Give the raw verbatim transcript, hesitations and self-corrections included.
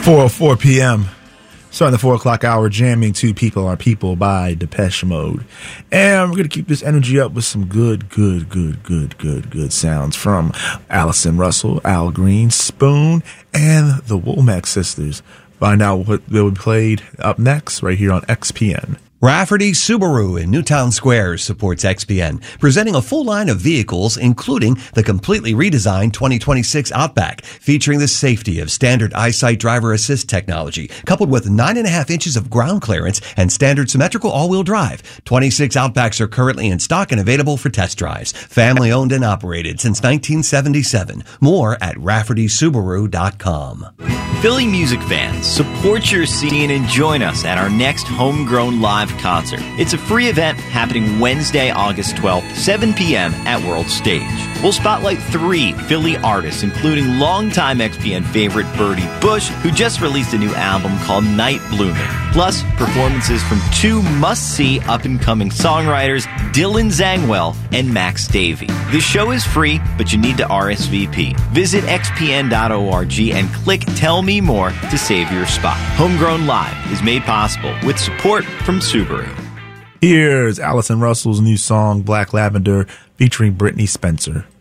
four oh four p.m. Starting the four o'clock hour, jamming Two People Are People by Depeche Mode. And we're going to keep this energy up with some good, good, good, good, good, good sounds from Allison Russell, Al Green, Spoon, and the Womack Sisters. Find out what they played up next right here on X P N. Rafferty Subaru in Newtown Square supports X P N, presenting a full line of vehicles, including the completely redesigned twenty twenty-six Outback, featuring the safety of standard EyeSight driver assist technology, coupled with nine and a half inches of ground clearance and standard symmetrical all-wheel drive. twenty-six Outbacks are currently in stock and available for test drives. Family owned and operated since nineteen seventy-seven. More at Rafferty Subaru dot com. Philly music fans, support your scene and join us at our next Homegrown Live concert. It's a free event happening Wednesday, August twelfth, seven p.m. at World Stage. We'll spotlight three Philly artists, including longtime X P N favorite Birdie Bush, who just released a new album called Night Blooming. Plus, performances from two must-see up-and-coming songwriters, Dylan Zangwell and Max Davey. The show is free, but you need to R S V P. Visit x p n dot org and click Tell Me More to save your spot. Homegrown Live is made possible with support from Subaru. Here's Allison Russell's new song, Black Lavender, featuring Brittany Spencer.